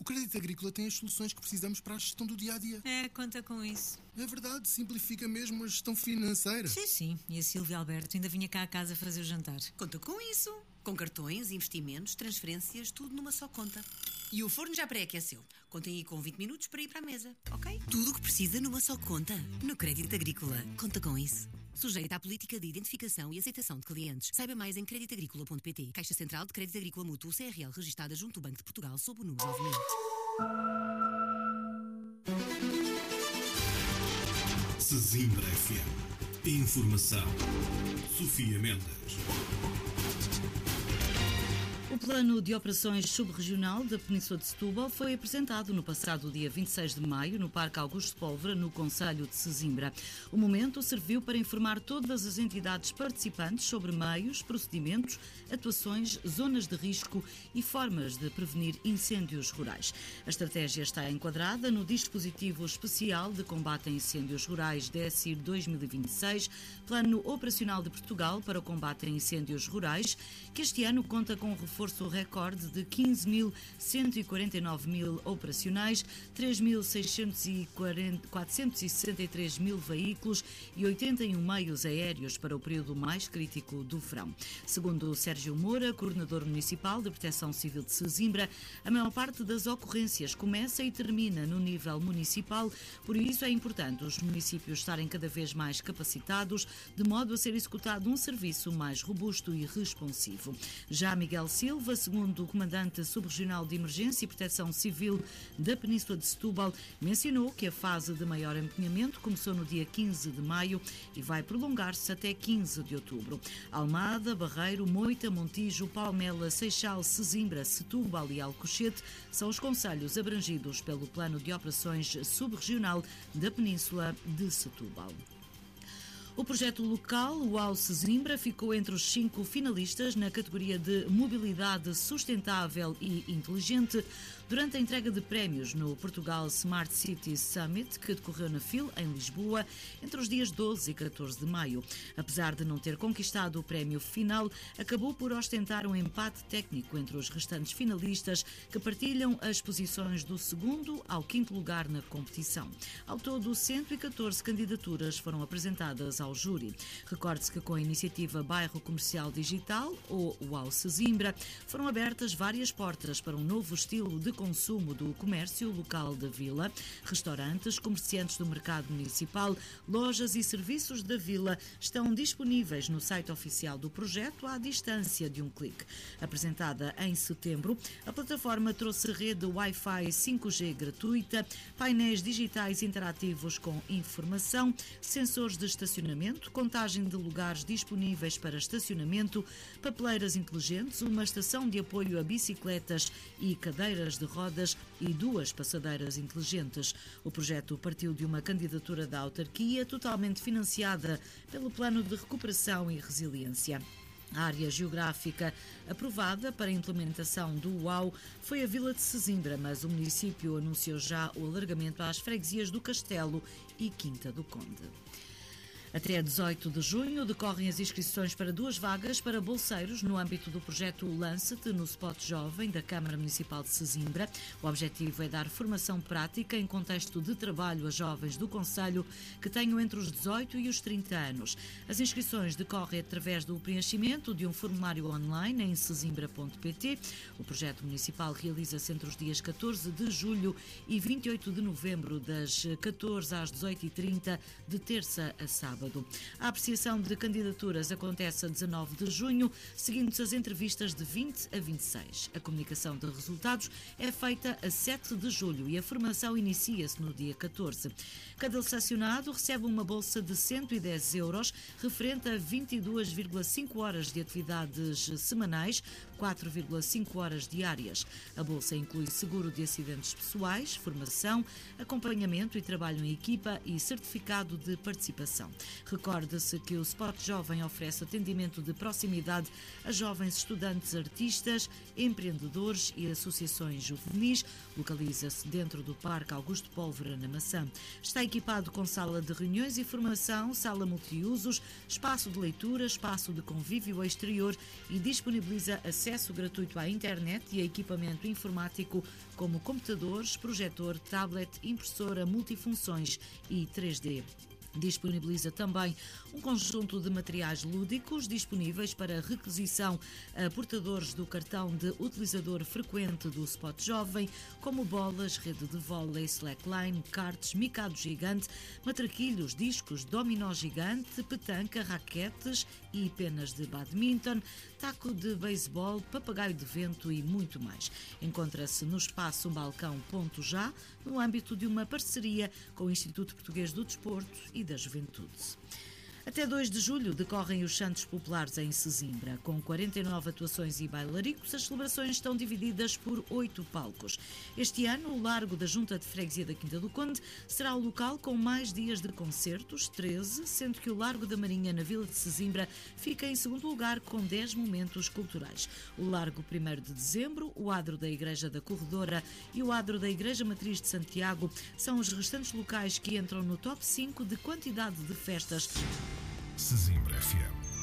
Crédito Agrícola tem as soluções que precisamos para a gestão do dia-a-dia. Conta com isso. É verdade, simplifica mesmo a gestão financeira. Sim. E a Silvia Alberto ainda vinha cá a casa fazer o jantar. Conta com isso. Com cartões, investimentos, transferências, tudo numa só conta. E o forno já pré-aqueceu. Contem aí com 20 minutos para ir para a mesa, ok? Tudo o que precisa numa só conta. No Crédito Agrícola. Conta com isso. Sujeita à política de identificação e aceitação de clientes. Saiba mais em creditagricola.pt. Caixa Central de Crédito Agrícola Mútuo CRL, registada junto ao Banco de Portugal sob o número 9000. Sesimbra FM. Informação. Sofia Mendes. O Plano de Operações Subregional da Península de Setúbal foi apresentado no passado dia 26 de maio no Parque Augusto de Pólvora, no concelho de Sesimbra. O momento serviu para informar todas as entidades participantes sobre meios, procedimentos, atuações, zonas de risco e formas de prevenir incêndios rurais. A estratégia está enquadrada no Dispositivo Especial de Combate a Incêndios Rurais DECIR 2026, Plano Operacional de Portugal para o Combate a Incêndios Rurais, que este ano conta com um reforço recorde de 15.149 operacionais, 3.463 veículos e 81 meios aéreos para o período mais crítico do verão. Segundo Sérgio Moura, coordenador municipal de Proteção Civil de Sesimbra, a maior parte das ocorrências começa e termina no nível municipal, por isso é importante os municípios estarem cada vez mais capacitados, de modo a ser executado um serviço mais robusto e responsivo. Já Miguel Silva, segundo o comandante subregional de Emergência e Proteção Civil da Península de Setúbal, mencionou que a fase de maior empenhamento começou no dia 15 de maio e vai prolongar-se até 15 de outubro. Almada, Barreiro, Moita, Montijo, Palmela, Seixal, Sesimbra, Setúbal e Alcochete são os concelhos abrangidos pelo Plano de Operações Subregional da Península de Setúbal. O projeto local, o UAU Sesimbra, ficou entre os 5 finalistas na categoria de Mobilidade Sustentável e Inteligente durante a entrega de prémios no Portugal Smart Cities Summit, que decorreu na FIL, em Lisboa, entre os dias 12 e 14 de maio. Apesar de não ter conquistado o prémio final, acabou por ostentar um empate técnico entre os restantes finalistas, que partilham as posições do segundo ao quinto lugar na competição. Ao todo, 114 candidaturas foram apresentadas ao júri. Recorde-se que com a iniciativa Bairro Comercial Digital, ou UAU Sesimbra, foram abertas várias portas para um novo estilo de consumo do comércio local da vila. Restaurantes, comerciantes do mercado municipal, lojas e serviços da vila estão disponíveis no site oficial do projeto à distância de um clique. Apresentada em setembro, a plataforma trouxe rede Wi-Fi 5G gratuita, painéis digitais interativos com informação, sensores de estacionamento, contagem de lugares disponíveis para estacionamento, papeleiras inteligentes, uma estação de apoio a bicicletas e cadeiras de rodas e 2 passadeiras inteligentes. O projeto partiu de uma candidatura da autarquia totalmente financiada pelo Plano de Recuperação e Resiliência. A área geográfica aprovada para a implementação do UAU foi a Vila de Sesimbra, mas o município anunciou já o alargamento às freguesias do Castelo e Quinta do Conde. Até 18 de junho decorrem as inscrições para 2 vagas para bolseiros no âmbito do projeto Lance-te no Spot Jovem da Câmara Municipal de Sesimbra. O objetivo é dar formação prática em contexto de trabalho a jovens do concelho que tenham entre os 18 e os 30 anos. As inscrições decorrem através do preenchimento de um formulário online em sesimbra.pt. O projeto municipal realiza-se entre os dias 14 de julho e 28 de novembro, das 14 às 18h30, de terça a sábado. A apreciação de candidaturas acontece a 19 de junho, seguindo-se as entrevistas de 20 a 26. A comunicação de resultados é feita a 7 de julho e a formação inicia-se no dia 14. Cada selecionado recebe uma bolsa de 110 euros, referente a 22,5 horas de atividades semanais, 4,5 horas diárias. A bolsa inclui seguro de acidentes pessoais, formação, acompanhamento e trabalho em equipa e certificado de participação. Recorde-se que o Spot Jovem oferece atendimento de proximidade a jovens estudantes, artistas, empreendedores e associações juvenis. Localiza-se dentro do Parque Augusto Pólvora, na Maçã. Está equipado com sala de reuniões e formação, sala multiusos, espaço de leitura, espaço de convívio exterior e disponibiliza acesso acesso gratuito à internet e a equipamento informático como computadores, projetor, tablet, impressora, multifunções e 3D. Disponibiliza também um conjunto de materiais lúdicos disponíveis para requisição a portadores do cartão de utilizador frequente do Spot Jovem, como bolas, rede de vôlei, slackline, karts, micado gigante, matraquilhos, discos, dominó gigante, petanca, raquetes e penas de badminton, taco de beisebol, papagaio de vento e muito mais. Encontra-se no espaço Balcão Ponto Já, no âmbito de uma parceria com o Instituto Português do Desporto e da Juventude. Até 2 de julho decorrem os Santos Populares em Sesimbra. Com 49 atuações e bailaricos, as celebrações estão divididas por 8 palcos. Este ano, o Largo da Junta de Freguesia da Quinta do Conde será o local com mais dias de concertos, 13, sendo que o Largo da Marinha, na Vila de Sesimbra, fica em segundo lugar com 10 momentos culturais. O Largo 1º de Dezembro, o Adro da Igreja da Corredora e o Adro da Igreja Matriz de Santiago são os restantes locais que entram no top 5 de quantidade de festas. Sesimbra FM.